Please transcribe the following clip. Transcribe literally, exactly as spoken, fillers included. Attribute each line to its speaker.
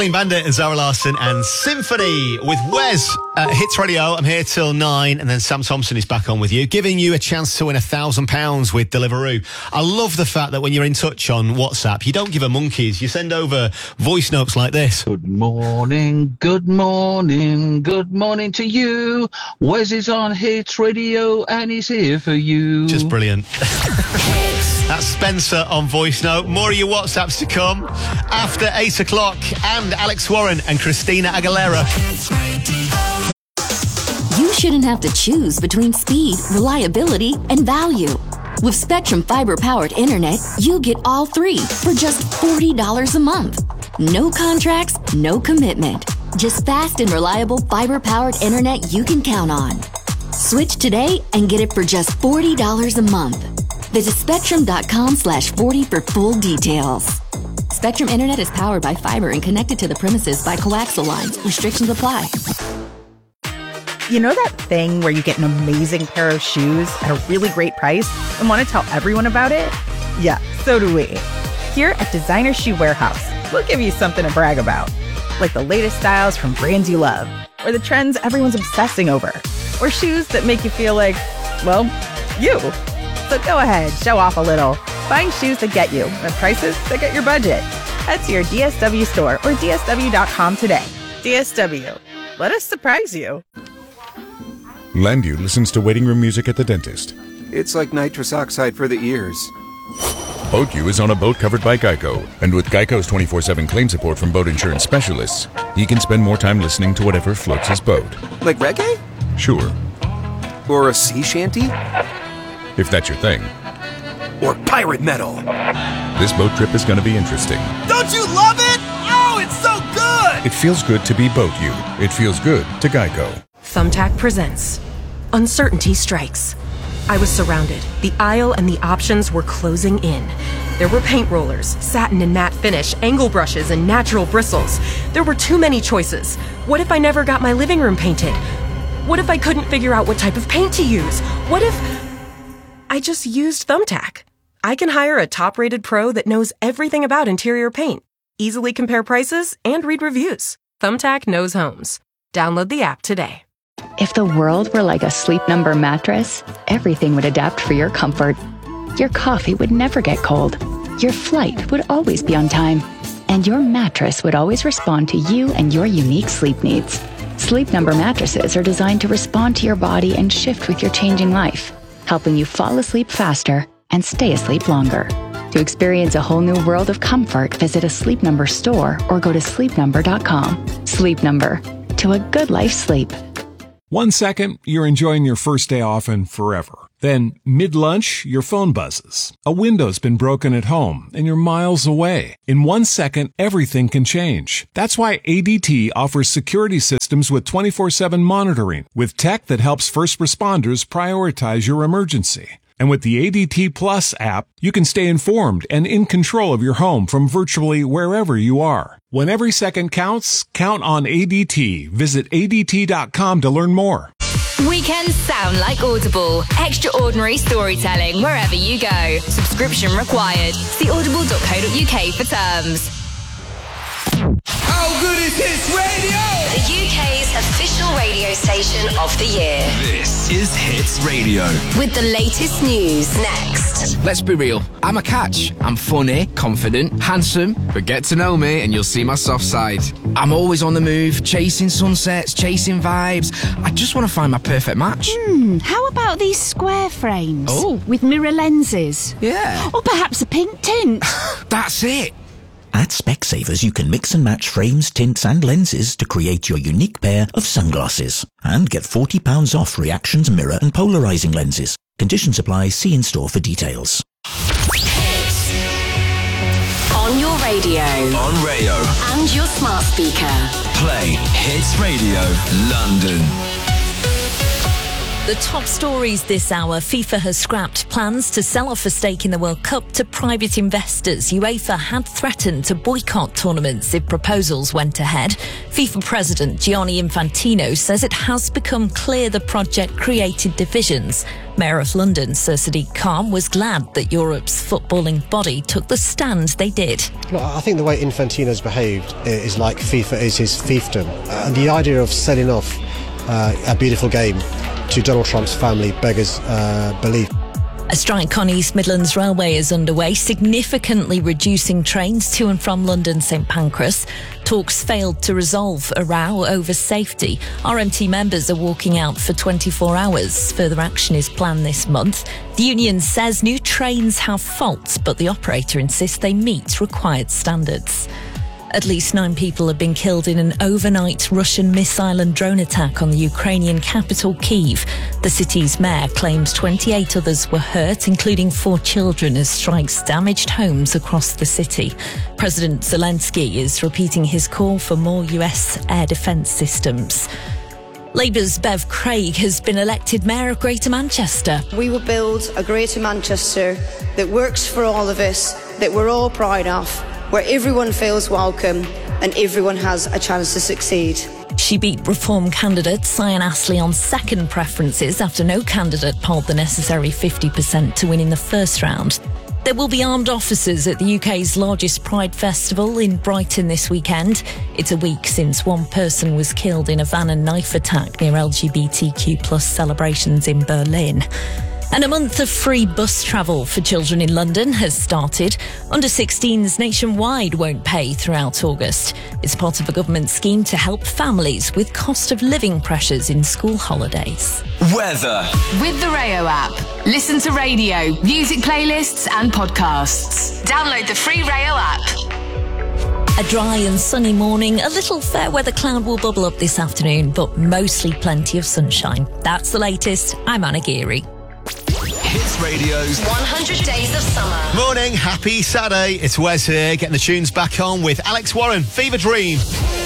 Speaker 1: Clean Bandit and Zara Larsson and Symphony with Wes at Hits Radio. I'm here till nine, and then Sam Thompson is back on with you, giving you a chance to win a thousand pounds with Deliveroo. I love the fact that when you're in touch on WhatsApp, you don't give a monkeys. You send over voice notes like this.
Speaker 2: Good morning, good morning, good morning to you. Wes is on Hits Radio and he's here for you.
Speaker 1: Just brilliant. That's Spencer on voice note. More of your WhatsApps to come after eight o'clock. And Alex Warren and Christina Aguilera.
Speaker 3: You shouldn't have to choose between speed, reliability, and value. With Spectrum Fiber-powered internet, you get all three for just forty dollars a month. No contracts, no commitment. Just fast and reliable fiber-powered internet you can count on. Switch today and get it for just forty dollars a month. Visit spectrum.com slash 40 for full details. Spectrum Internet is powered by fiber and connected to the premises by coaxial lines. Restrictions apply.
Speaker 4: You know that thing where you get an amazing pair of shoes at a really great price and want to tell everyone about it? Yeah, so do we. Here at Designer Shoe Warehouse, we'll give you something to brag about. Like the latest styles from brands you love, or the trends everyone's obsessing over, or shoes that make you feel like, well, you. So go ahead, show off a little. Find shoes that get you at prices that get your budget. Head to your D S W store or D S W dot com today. D S W. Let us surprise you.
Speaker 5: Landu listens to waiting room music at the dentist.
Speaker 6: It's like nitrous oxide for the ears.
Speaker 5: BoatU is on a boat covered by Geico. And with Geico's twenty-four seven claim support from boat insurance specialists, he can spend more time listening to whatever floats his boat.
Speaker 6: Like reggae?
Speaker 5: Sure.
Speaker 6: Or a sea shanty?
Speaker 5: If that's your thing.
Speaker 6: Or pirate metal.
Speaker 5: This boat trip is going to be interesting.
Speaker 7: Don't you love it? Oh, it's so good!
Speaker 5: It feels good to be BoatU. It feels good to Geico.
Speaker 8: Thumbtack presents Uncertainty Strikes. I was surrounded. The aisle and the options were closing in. There were paint rollers, satin and matte finish, angle brushes, and natural bristles. There were too many choices. What if I never got my living room painted? What if I couldn't figure out what type of paint to use? What if I just used Thumbtack? I can hire a top-rated pro that knows everything about interior paint, easily compare prices, and read reviews. Thumbtack knows homes. Download the app today.
Speaker 9: If the world were like a Sleep Number mattress, everything would adapt for your comfort. Your coffee would never get cold. Your flight would always be on time. And your mattress would always respond to you and your unique sleep needs. Sleep Number mattresses are designed to respond to your body and shift with your changing life, helping you fall asleep faster and stay asleep longer. To experience a whole new world of comfort, visit a Sleep Number store or go to sleep number dot com. Sleep Number. To a good life sleep.
Speaker 10: One second, you're enjoying your first day off and forever. Then, mid-lunch, your phone buzzes. A window's been broken at home, and you're miles away. In one second, everything can change. That's why A D T offers security systems with twenty-four seven monitoring, with tech that helps first responders prioritize your emergency. And with the A D T Plus app, you can stay informed and in control of your home from virtually wherever you are. When every second counts, count on A D T. Visit A D T dot com to learn more.
Speaker 11: Weekends sound like Audible. Extraordinary storytelling wherever you go. Subscription required. See audible dot co dot uk for terms.
Speaker 7: How good is Hits Radio?
Speaker 11: The U K's official radio station of the year.
Speaker 12: This is Hits Radio.
Speaker 11: With the latest news next.
Speaker 12: Let's be real. I'm a catch. I'm funny, confident, handsome, but get to know me and you'll see my soft side. I'm always on the move, chasing sunsets, chasing vibes. I just want to find my perfect match.
Speaker 13: Hmm, how about these square frames?
Speaker 12: Oh.
Speaker 13: With mirror lenses?
Speaker 12: Yeah.
Speaker 13: Or perhaps a pink tint?
Speaker 12: That's it.
Speaker 14: At Specsavers, you can mix and match frames, tints and lenses to create your unique pair of sunglasses. And get forty pounds off Reactions mirror and polarizing lenses. Conditions apply. See in store for details.
Speaker 11: Hits. On your radio.
Speaker 12: On Rayo.
Speaker 11: And your smart speaker.
Speaker 12: Play Hits Radio London.
Speaker 15: The top stories this hour. FIFA has scrapped plans to sell off a stake in the World Cup to private investors. UEFA had threatened to boycott tournaments if proposals went ahead. FIFA President Gianni Infantino says it has become clear the project created divisions. Mayor of London, Sir Sadiq Khan, was glad that Europe's footballing body took the stand they did.
Speaker 16: Look, I think the way Infantino's behaved is like FIFA is his fiefdom. Uh, and the idea of selling off uh, a beautiful game to Donald Trump's family beggars uh, belief.
Speaker 15: A strike on East Midlands Railway is underway, significantly reducing trains to and from London St Pancras. Talks failed to resolve a row over safety. R M T members are walking out for twenty-four hours. Further action is planned this month. The union says new trains have faults, but the operator insists they meet required standards. At least nine people have been killed in an overnight Russian missile and drone attack on the Ukrainian capital, Kyiv. The city's mayor claims twenty-eight others were hurt, including four children, as strikes damaged homes across the city. President Zelensky is repeating his call for more U S air defence systems. Labour's Bev Craig has been elected Mayor of Greater Manchester.
Speaker 17: We will build a Greater Manchester that works for all of us, that we're all proud of, where everyone feels welcome and everyone has a chance to succeed.
Speaker 15: She beat Reform candidate Cyan Astley on second preferences after no candidate polled the necessary fifty percent to win in the first round. There will be armed officers at the U K's largest Pride Festival in Brighton this weekend. It's a week since one person was killed in a van and knife attack near L G B T Q plus celebrations in Berlin. And a month of free bus travel for children in London has started. Under sixteens nationwide won't pay throughout August. It's part of a government scheme to help families with cost of living pressures in school holidays.
Speaker 7: Weather.
Speaker 11: With the Rayo app, listen to radio, music playlists and podcasts. Download the free Rayo app.
Speaker 15: A dry and sunny morning. A little fair weather cloud will bubble up this afternoon, but mostly plenty of sunshine. That's the latest. I'm Anna Geary.
Speaker 7: Hits Radio's
Speaker 11: one hundred Days of Summer.
Speaker 1: Morning, happy Saturday. It's Wes here, getting the tunes back on with Alex Warren, Fever Dream.